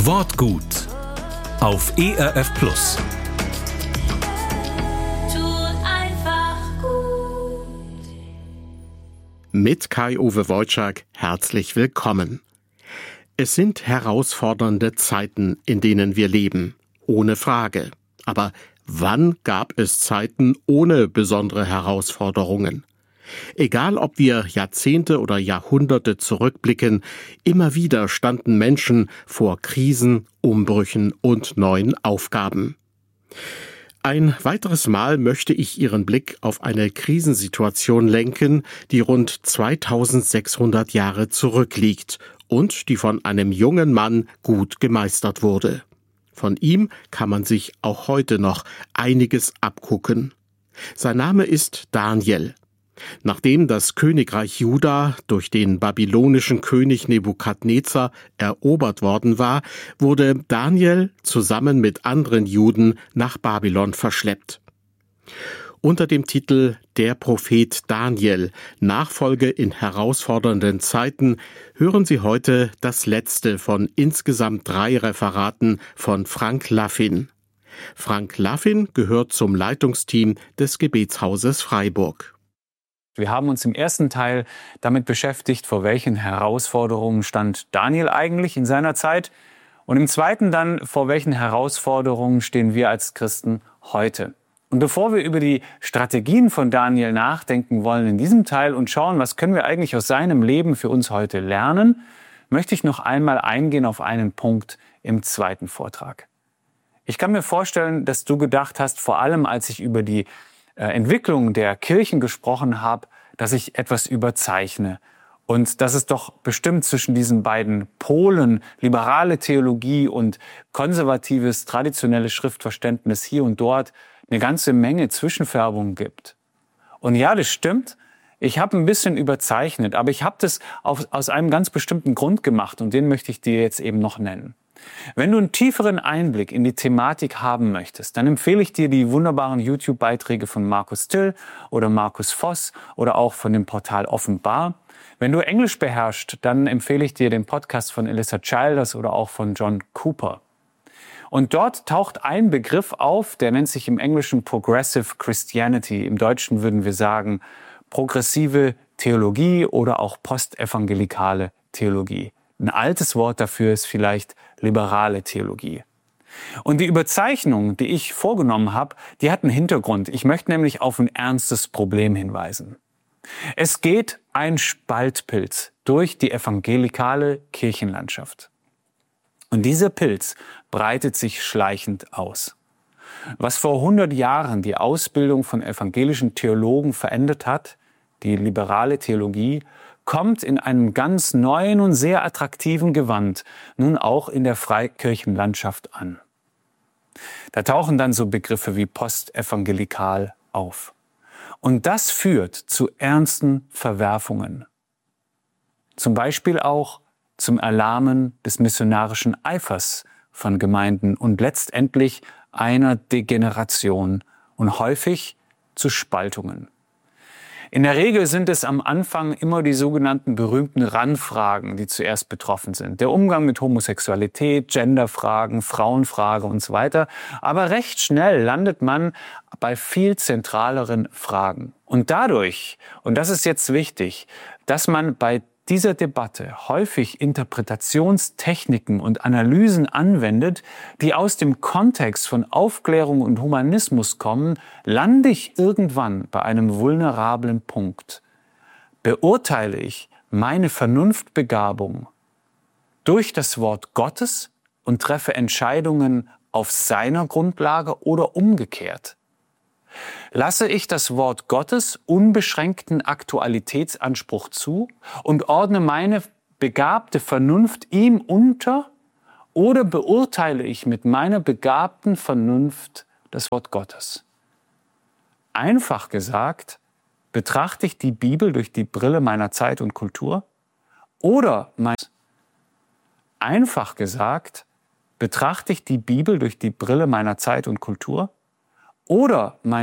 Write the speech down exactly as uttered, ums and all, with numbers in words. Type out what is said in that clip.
Wortgut auf E R F Plus. Tut einfach gut. Mit Kai-Uwe Wojczak herzlich willkommen. Es sind herausfordernde Zeiten, in denen wir leben, ohne Frage. Aber wann gab es Zeiten ohne besondere Herausforderungen? Egal, ob wir Jahrzehnte oder Jahrhunderte zurückblicken, immer wieder standen Menschen vor Krisen, Umbrüchen und neuen Aufgaben. Ein weiteres Mal möchte ich Ihren Blick auf eine Krisensituation lenken, die rund zweitausendsechshundert Jahre zurückliegt und die von einem jungen Mann gut gemeistert wurde. Von ihm kann man sich auch heute noch einiges abgucken. Sein Name ist Daniel. Nachdem das Königreich Juda durch den babylonischen König Nebukadnezar erobert worden war, wurde Daniel zusammen mit anderen Juden nach Babylon verschleppt. Unter dem Titel Der Prophet Daniel, Nachfolge in herausfordernden Zeiten, hören Sie heute das letzte von insgesamt drei Referaten von Frank Laffin. Frank Laffin gehört zum Leitungsteam des Gebetshauses Freiburg. Wir haben uns im ersten Teil damit beschäftigt, vor welchen Herausforderungen stand Daniel eigentlich in seiner Zeit. Und im zweiten dann, vor welchen Herausforderungen stehen wir als Christen heute. Und bevor wir über die Strategien von Daniel nachdenken wollen in diesem Teil und schauen, was können wir eigentlich aus seinem Leben für uns heute lernen, möchte ich noch einmal eingehen auf einen Punkt im zweiten Vortrag. Ich kann mir vorstellen, dass du gedacht hast, vor allem als ich über die Entwicklung der Kirchen gesprochen habe, dass ich etwas überzeichne und dass es doch bestimmt zwischen diesen beiden Polen, liberale Theologie und konservatives, traditionelles Schriftverständnis hier und dort, eine ganze Menge Zwischenfärbungen gibt. Und ja, das stimmt. Ich habe ein bisschen überzeichnet, aber ich habe das auf, aus einem ganz bestimmten Grund gemacht und den möchte ich dir jetzt eben noch nennen. Wenn du einen tieferen Einblick in die Thematik haben möchtest, dann empfehle ich dir die wunderbaren YouTube-Beiträge von Markus Till oder Markus Voss oder auch von dem Portal Offenbar. Wenn du Englisch beherrschst, dann empfehle ich dir den Podcast von Alyssa Childers oder auch von John Cooper. Und dort taucht ein Begriff auf, der nennt sich im Englischen Progressive Christianity. Im Deutschen würden wir sagen progressive Theologie oder auch postevangelikale Theologie. Ein altes Wort dafür ist vielleicht liberale Theologie. Und die Überzeichnung, die ich vorgenommen habe, die hat einen Hintergrund. Ich möchte nämlich auf ein ernstes Problem hinweisen. Es geht ein Spaltpilz durch die evangelikale Kirchenlandschaft. Und dieser Pilz breitet sich schleichend aus. Was vor hundert Jahren die Ausbildung von evangelischen Theologen verändert hat, die liberale Theologie, kommt in einem ganz neuen und sehr attraktiven Gewand nun auch in der Freikirchenlandschaft an. Da tauchen dann so Begriffe wie postevangelikal auf. Und das führt zu ernsten Verwerfungen. Zum Beispiel auch zum Erlahmen des missionarischen Eifers von Gemeinden und letztendlich einer Degeneration und häufig zu Spaltungen. In der Regel sind es am Anfang immer die sogenannten berühmten Randfragen, die zuerst betroffen sind. Der Umgang mit Homosexualität, Genderfragen, Frauenfrage und so weiter. Aber recht schnell landet man bei viel zentraleren Fragen. Und dadurch, und das ist jetzt wichtig, dass man bei dieser Debatte häufig Interpretationstechniken und Analysen anwendet, die aus dem Kontext von Aufklärung und Humanismus kommen, lande ich irgendwann bei einem vulnerablen Punkt. Beurteile ich meine Vernunftbegabung durch das Wort Gottes und treffe Entscheidungen auf seiner Grundlage oder umgekehrt? Lasse ich das Wort Gottes unbeschränkten Aktualitätsanspruch zu und ordne meine begabte Vernunft ihm unter oder beurteile ich mit meiner begabten Vernunft das Wort Gottes? Einfach gesagt, betrachte ich die Bibel durch die Brille meiner Zeit und Kultur oder mein Einfach gesagt, betrachte ich die Bibel durch die Brille meiner Zeit und Kultur oder mein